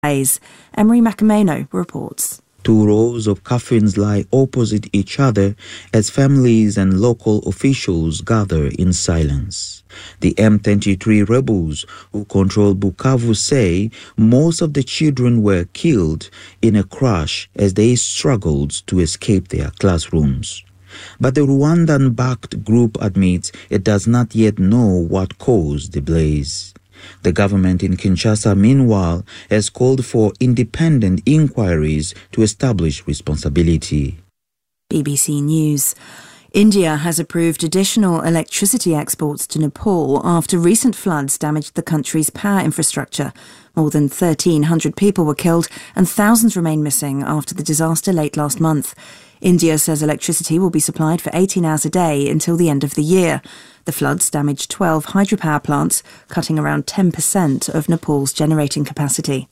Emery Macameno reports. 2 rows of coffins lie opposite each other as families and local officials gather in silence. The M23 rebels who control Bukavu say most of the children were killed in a crash as they struggled to escape their classrooms. But the Rwandan-backed group admits it does not yet know what caused the blaze. The government in Kinshasa, meanwhile, has called for independent inquiries to establish responsibility. BBC News. India has approved additional electricity exports to Nepal after recent floods damaged the country's power infrastructure. More than 1,300 people were killed and thousands remain missing after the disaster late last month. India says electricity will be supplied for 18 hours a day until the end of the year. The floods damaged 12 hydropower plants, cutting around 10% of Nepal's generating capacity.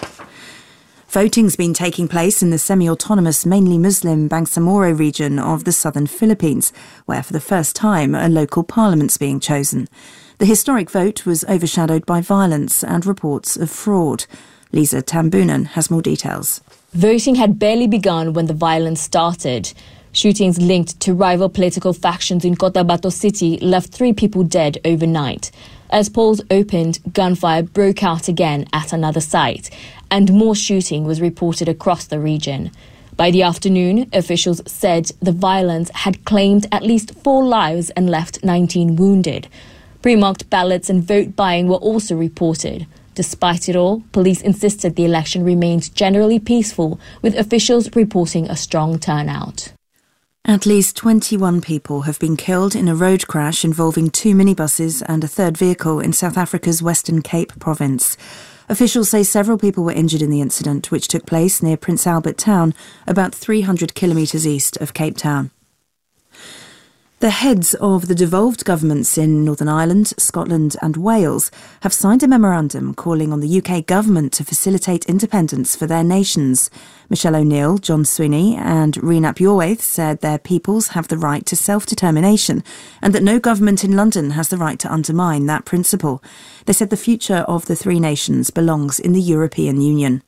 Voting's been taking place in the semi-autonomous, mainly Muslim Bangsamoro region of the southern Philippines, where for the first time a local parliament's being chosen. The historic vote was overshadowed by violence and reports of fraud. Lisa Tambunan has more details. Voting had barely begun when the violence started. Shootings linked to rival political factions in Cotabato City left 3 people dead overnight. As polls opened, gunfire broke out again at another site, and more shooting was reported across the region. By the afternoon, officials said the violence had claimed at least 4 lives and left 19 wounded. Pre-marked ballots and vote buying were also reported. Despite it all, police insisted the election remained generally peaceful, with officials reporting a strong turnout. At least 21 people have been killed in a road crash involving 2 minibuses and a third vehicle in South Africa's Western Cape province. Officials say several people were injured in the incident, which took place near Prince Albert Town, about 300 kilometres east of Cape Town. The heads of the devolved governments in Northern Ireland, Scotland and Wales have signed a memorandum calling on the UK government to facilitate independence for their nations. Michelle O'Neill, John Sweeney and Rena Byorwaith said their peoples have the right to self-determination and that no government in London has the right to undermine that principle. They said the future of the 3 nations belongs in the European Union.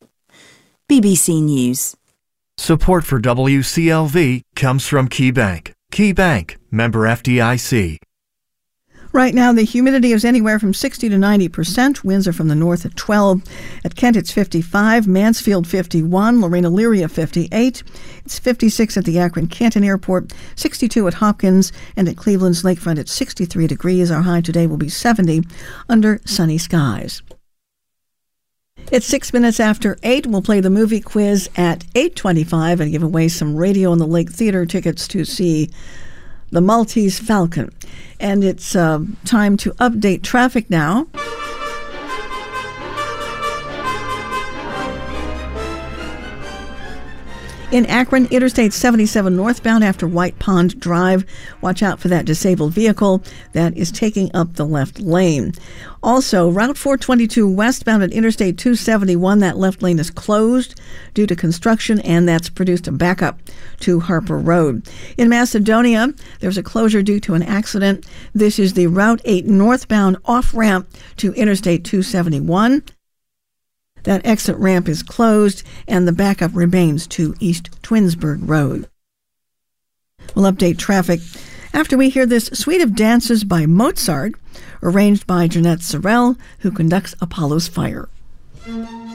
BBC News. Support for WCLV comes from KeyBank. KeyBank, member FDIC. Right now, the humidity is anywhere from 60 to 90%. Winds are from the north at 12. At Kent, it's 55. Mansfield, 51. Lorraine Elyria, 58. It's 56 at the Akron-Canton Airport, 62 at Hopkins, and at Cleveland's Lakefront, it's 63 degrees. Our high today will be 70 under sunny skies. It's 6 minutes after 8. We'll play the movie quiz at 8:25 and give away some Radio on the Lake Theater tickets to see The Maltese Falcon. And it's time to update traffic now. In Akron, Interstate 77 northbound after White Pond Drive. Watch out for that disabled vehicle that is taking up the left lane. Also, Route 422 westbound at Interstate 271, that left lane is closed due to construction, and that's produced a backup to Harper Road. In Macedonia, there's a closure due to an accident. This is the Route 8 northbound off-ramp to Interstate 271. That exit ramp is closed, and the backup remains to East Twinsburg Road. We'll update traffic after we hear this suite of dances by Mozart, arranged by Jeanette Sorrell, who conducts Apollo's Fire.